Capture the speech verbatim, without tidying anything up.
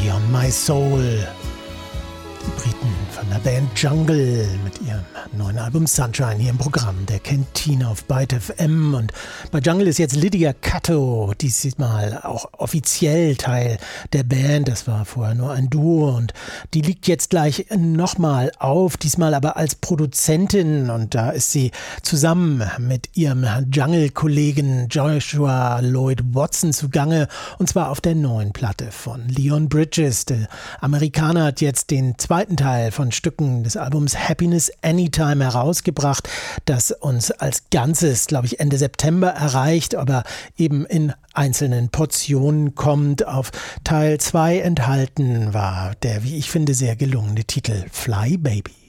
Candy on My Soul. Die Briten von der Band Jungle mit ihrem neuen Album Sunshine hier im Programm der Kantine auf Byte F M. Und bei Jungle ist jetzt Lydia Cato diesmal auch offiziell Teil der Band. Das war vorher nur ein Duo und die liegt jetzt gleich nochmal auf, diesmal aber als Produzentin, und da ist sie zusammen mit ihrem Jungle-Kollegen Joshua Lloyd Watson zugange, und zwar auf der neuen Platte von Leon Bridges. Der Amerikaner hat jetzt den zweiten Teil von Stücken des Albums Happiness Anytime herausgebracht, das uns als Ganzes, glaube ich, Ende September erreicht, aber eben in einzelnen Portionen kommt. Auf Teil zwei enthalten war der, wie ich finde, sehr gelungene Titel Fly Baby.